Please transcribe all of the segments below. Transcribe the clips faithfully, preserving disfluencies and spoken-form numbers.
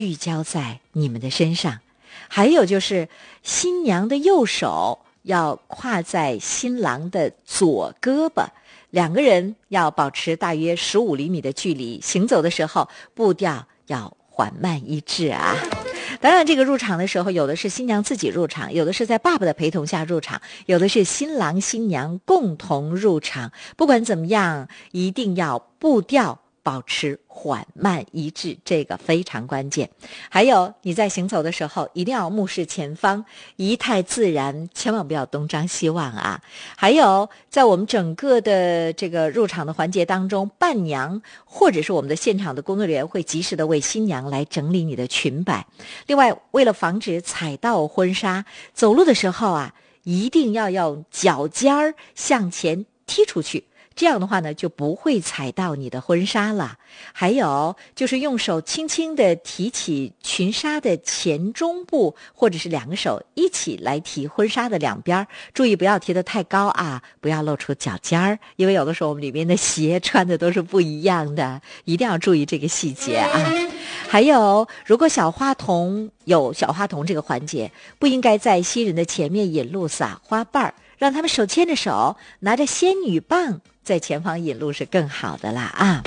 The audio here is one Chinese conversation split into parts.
聚焦在你们的身上。还有就是新娘的右手要挎在新郎的左胳膊，两个人要保持大约十五厘米的距离，行走的时候步调要缓慢一致啊。当然这个入场的时候，有的是新娘自己入场，有的是在爸爸的陪同下入场，有的是新郎新娘共同入场。不管怎么样，一定要步调保持缓慢一致，这个非常关键。还有你在行走的时候一定要目视前方，仪态自然，千万不要东张西望啊。还有在我们整个的这个入场的环节当中，伴娘或者是我们的现场的工作人员会及时的为新娘来整理你的裙摆。另外为了防止踩到婚纱，走路的时候啊，一定要用脚尖儿向前踢出去，这样的话呢，就不会踩到你的婚纱了。还有就是用手轻轻地提起裙纱的前中部，或者是两个手一起来提婚纱的两边，注意不要提得太高啊，不要露出脚尖儿，因为有的时候我们里面的鞋穿的都是不一样的，一定要注意这个细节啊。还有如果小花童有小花童这个环节，不应该在新人的前面引路撒花瓣，让他们手牵着手，拿着仙女棒在前方引路是更好的啦啊！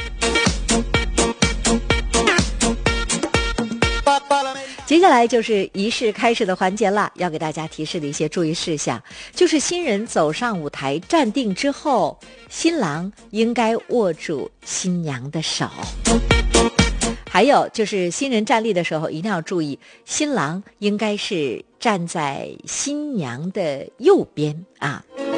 接下来就是仪式开始的环节了，要给大家提示的一些注意事项，就是新人走上舞台站定之后，新郎应该握住新娘的手。还有就是新人站立的时候一定要注意，新郎应该是站在新娘的右边啊。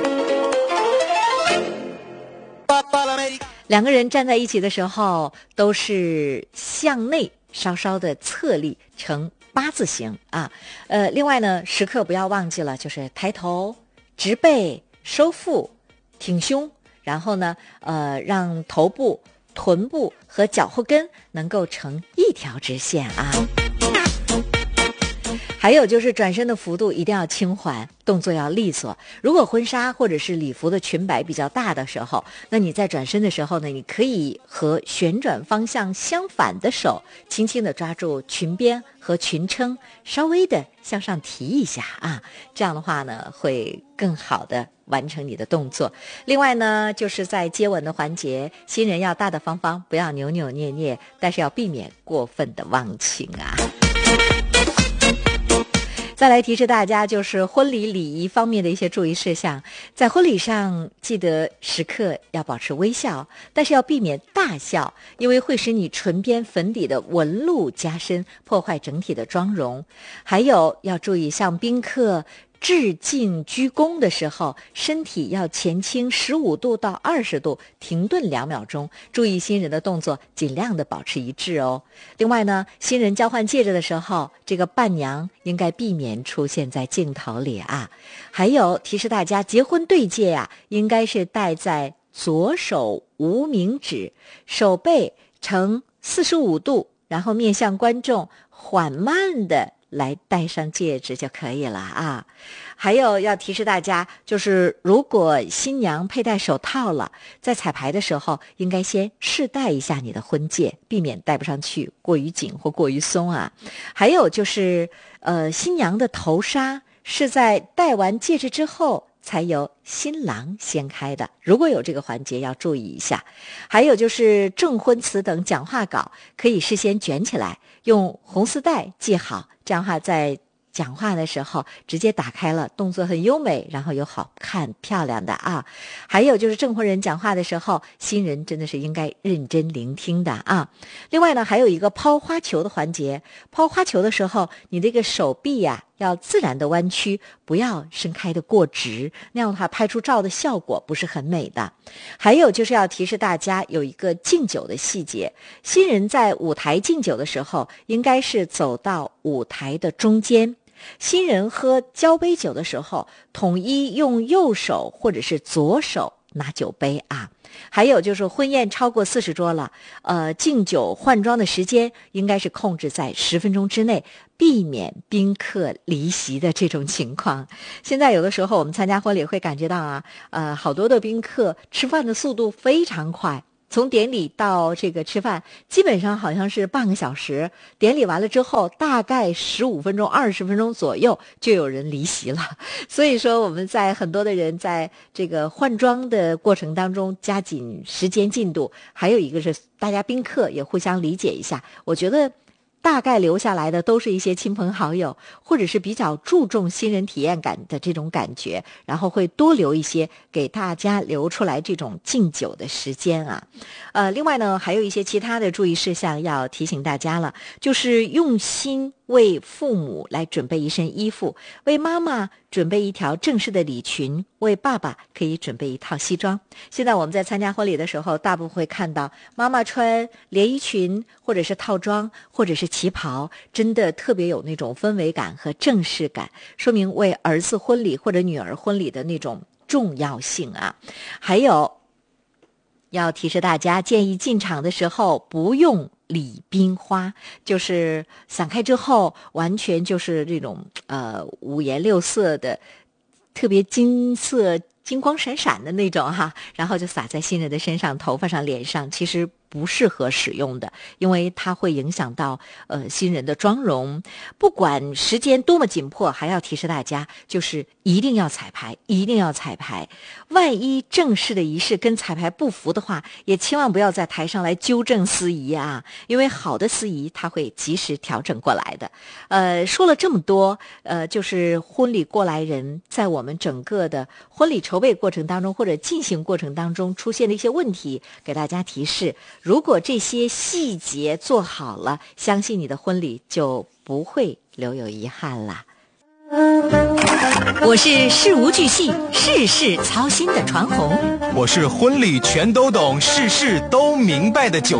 两个人站在一起的时候都是向内稍稍的侧立成八字形啊。呃，另外呢，时刻不要忘记了，就是抬头、直背、收腹、挺胸，然后呢，呃，让头部、臀部和脚后跟能够成一条直线啊。还有就是转身的幅度一定要轻缓，动作要利索。如果婚纱或者是礼服的裙摆比较大的时候，那你在转身的时候呢，你可以和旋转方向相反的手轻轻地抓住裙边和裙撑，稍微的向上提一下啊，这样的话呢会更好的完成你的动作。另外呢，就是在接吻的环节，新人要大大方方，不要扭扭捏捏，但是要避免过分的忘情啊。再来提示大家，就是婚礼礼仪方面的一些注意事项。在婚礼上，记得时刻要保持微笑，但是要避免大笑，因为会使你唇边粉底的纹路加深，破坏整体的妆容。还有要注意，向宾客致敬鞠躬的时候，身体要前倾十五度到二十度，停顿两秒钟，注意新人的动作尽量的保持一致哦。另外呢，新人交换戒指的时候，这个伴娘应该避免出现在镜头里啊。还有提示大家，结婚对戒啊，应该是戴在左手无名指，手背呈四十五度，然后面向观众，缓慢的来戴上戒指就可以了啊。还有要提示大家，就是如果新娘佩戴手套了，在彩排的时候应该先试戴一下你的婚戒，避免戴不上去过于紧或过于松啊。还有就是呃，新娘的头纱是在戴完戒指之后才由新郎掀开的，如果有这个环节要注意一下。还有就是证婚词等讲话稿可以事先卷起来，用红丝带系好，这样的话在讲话的时候直接打开了，动作很优美，然后又好看漂亮的啊。还有就是证婚人讲话的时候，新人真的是应该认真聆听的啊。另外呢，还有一个抛花球的环节，抛花球的时候，你这个手臂呀、啊、要自然的弯曲，不要伸开的过直，那样的话拍出照的效果不是很美的。还有就是要提示大家有一个敬酒的细节，新人在舞台敬酒的时候，应该是走到舞台的中间。新人喝交杯酒的时候，统一用右手或者是左手拿酒杯啊。还有就是婚宴超过四十桌了，呃，敬酒换装的时间应该是控制在十分钟之内，避免宾客离席的这种情况。现在有的时候我们参加婚礼会感觉到啊，呃，好多的宾客吃饭的速度非常快。 从典礼到这个吃饭，基本上好像是半个小时。典礼完了之后，大概十五分钟、二十分钟左右就有人离席了。所以说，我们在很多的人在这个换装的过程当中加紧时间进度，还有一个是大家宾客也互相理解一下。我觉得大概留下来的都是一些亲朋好友，或者是比较注重新人体验感的这种感觉，然后会多留一些给大家留出来这种敬酒的时间啊。呃，另外呢，还有一些其他的注意事项要提醒大家了，就是用心为父母来准备一身衣服，为妈妈准备一条正式的礼裙，为爸爸可以准备一套西装。现在我们在参加婚礼的时候，大部分会看到妈妈穿连衣裙，或者是套装，或者是旗袍，真的特别有那种氛围感和正式感，说明为儿子婚礼或者女儿婚礼的那种重要性啊。还有要提示大家，建议进场的时候不用礼宾花，就是散开之后完全就是这种呃五颜六色的，特别金色金光闪闪的那种哈，然后就洒在新人的身上、头发上、脸上，其实不适合使用的，因为它会影响到呃新人的妆容。不管时间多么紧迫，还要提示大家，就是一定要彩排，一定要彩排。万一正式的仪式跟彩排不符的话，也千万不要在台上来纠正司仪啊，因为好的司仪他会及时调整过来的。呃，说了这么多，呃，就是婚礼过来人在我们整个的婚礼筹备过程当中或者进行过程当中出现的一些问题，给大家提示。如果这些细节做好了，相信你的婚礼就不会留有遗憾啦。我是事无巨细、事事操心的传红， 我是婚礼全都懂、事事都明白的九。